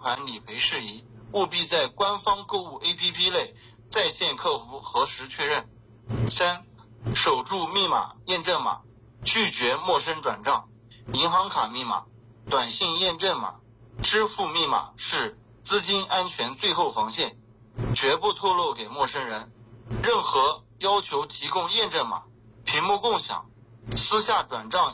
款理赔事宜，务必在官方购物 APP 内在线客服核实确认。3、守住密码验证码，拒绝陌生转账。银行卡密码、短信验证码、支付密码是资金安全最后防线，绝不透露给陌生人。任何要求提供验证码、屏幕共享、私下转账